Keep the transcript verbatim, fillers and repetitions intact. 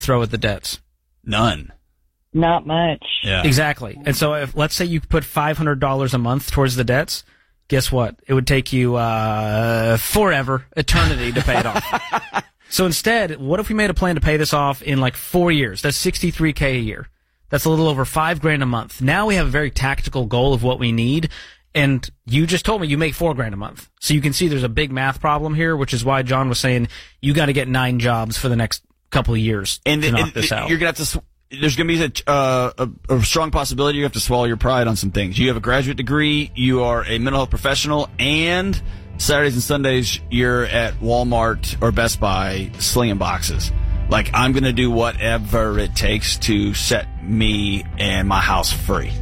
throw at the debts? None. Not much. Yeah. Exactly. And so if, let's say you put five hundred dollars a month towards the debts, guess what? It would take you uh, forever, eternity to pay it off. So instead, what if we made a plan to pay this off in like four years? That's sixty-three K a year. That's a little over five grand a month. Now we have a very tactical goal of what we need. And you just told me you make four grand a month. So you can see there's a big math problem here, which is why John was saying you got to get nine jobs for the next couple of years and, to knock and, this out. You're gonna have to. There's going to be a, uh, a, a strong possibility you have to swallow your pride on some things. You have a graduate degree, you are a mental health professional, and Saturdays and Sundays you're at Walmart or Best Buy slinging boxes. Like, I'm going to do whatever it takes to set me and my house free.